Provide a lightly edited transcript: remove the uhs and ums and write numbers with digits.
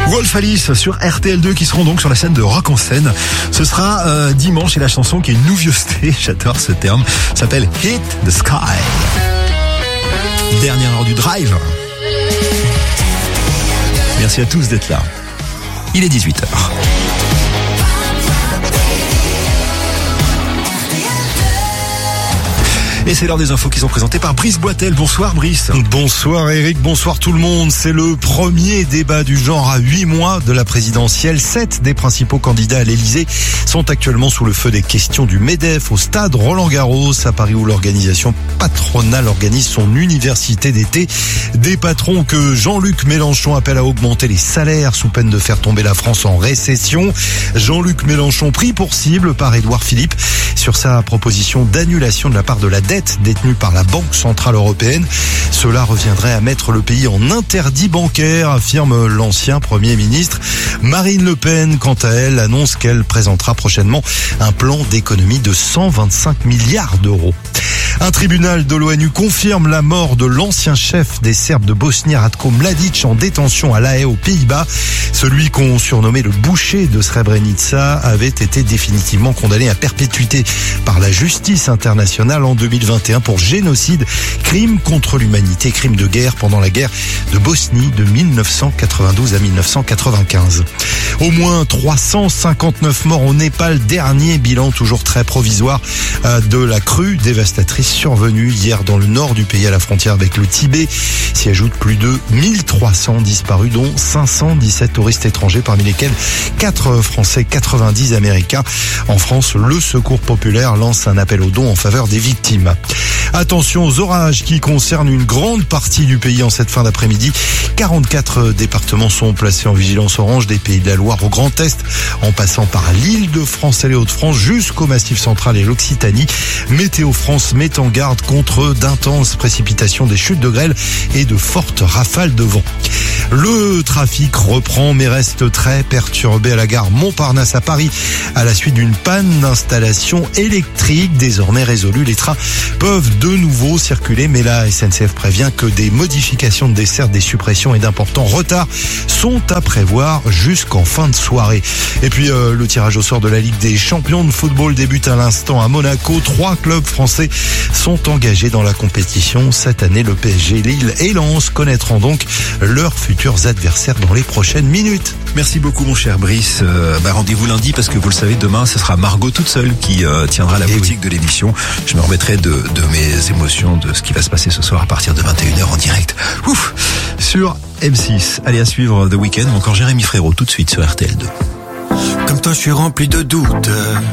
Wolf Alice sur RTL2 qui seront donc sur la scène de Rock en scène. Ce sera dimanche et la chanson qui est une nouveauté, j'adore ce terme, s'appelle Hit the Sky. Dernière heure du drive. Merci à tous d'être là. Il est 18h. Et c'est l'heure des infos qui sont présentées par Brice Boitel. Bonsoir Brice. Bonsoir Eric, bonsoir tout le monde. C'est le premier débat du genre à 8 mois de la présidentielle. 7 des principaux candidats à l'Elysée sont actuellement sous le feu des questions du MEDEF au stade Roland-Garros à Paris où l'organisation patronale organise son université d'été. Des patrons que Jean-Luc Mélenchon appelle à augmenter les salaires sous peine de faire tomber la France en récession. Jean-Luc Mélenchon pris pour cible par Édouard Philippe sur sa proposition d'annulation de la part de la dette détenue par la Banque Centrale Européenne. Cela reviendrait à mettre le pays en interdit bancaire, affirme l'ancien Premier ministre. Marine Le Pen, quant à elle, annonce qu'elle présentera prochainement un plan d'économie de 125 milliards d'euros. Un tribunal de l'ONU confirme la mort de l'ancien chef des Serbes de Bosnie, Ratko Mladic, en détention à La Haye aux Pays-Bas. Celui qu'on surnommait le boucher de Srebrenica avait été définitivement condamné à perpétuité par la justice internationale en 2021 pour génocide, crime contre l'humanité, crime de guerre pendant la guerre de Bosnie de 1992 à 1995. Au moins 359 morts au Népal, dernier bilan toujours très provisoire de la crue dévastatrice survenue hier dans le nord du pays à la frontière avec le Tibet. S'y ajoutent plus de 1300 disparus, dont 517 touristes étrangers, parmi lesquels 4 Français, 90 Américains. En France, le Secours populaire lance un appel aux dons en faveur des victimes. Attention aux orages qui concernent une grande partie du pays en cette fin d'après-midi. 44 départements sont placés en vigilance orange, des Pays de la Loire au Grand Est, en passant par l'Île-de-France et les Hauts-de-France jusqu'au Massif central et l'Occitanie. Météo France met en garde contre d'intenses précipitations, des chutes de grêle et de fortes rafales de vent. Le trafic reprend mais reste très perturbé à la gare Montparnasse à Paris à la suite d'une panne d'installation électrique. Désormais résolue, les trains peuvent de nouveau circuler, mais la SNCF prévient que des modifications de desserte, des suppressions et d'importants retards sont à prévoir jusqu'en fin de soirée. Et puis le tirage au sort de la Ligue des champions de football débute à l'instant à Monaco. 3 clubs français sont engagés dans la compétition. Cette année, le PSG, Lille et Lens connaîtront donc leurs futurs adversaires dans les prochaines minutes. Merci beaucoup mon cher Brice. Rendez-vous lundi parce que vous le savez, demain ce sera Margot toute seule qui tiendra la boutique de l'émission. Je me remettrai de mes émotions, de ce qui va se passer ce soir à partir de 21h en direct. Sur M6. Allez, à suivre The Weeknd ou encore Jérémy Frérot tout de suite sur RTL2. Comme toi je suis rempli de doutes.